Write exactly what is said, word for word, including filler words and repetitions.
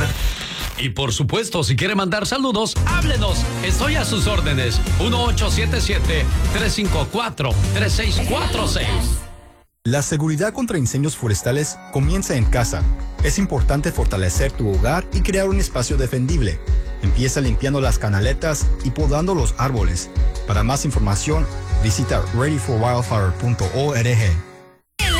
Y por supuesto, si quiere mandar saludos, háblenos. Estoy a sus órdenes. uno ocho siete siete, tres cinco cuatro, tres seis cuatro seis. La seguridad contra incendios forestales comienza en casa. Es importante fortalecer tu hogar y crear un espacio defendible. Empieza limpiando las canaletas y podando los árboles. Para más información, visita ready for wildfire punto org.